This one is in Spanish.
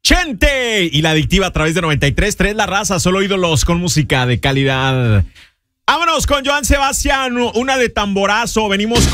Chente y La Adictiva a través de 93.3 La Raza, solo ídolos con música de calidad. Vámonos con Joan Sebastián, una de tamborazo. Venimos